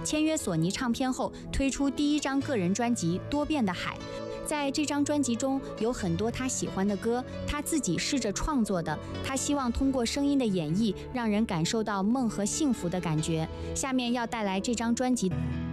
签约索尼唱片后，推出第1张个人专辑《多变的海》。在这张专辑中有很多他喜欢的歌，他自己试着创作的，他希望通过声音的演绎，让人感受到梦和幸福的感觉。下面要带来这张专辑。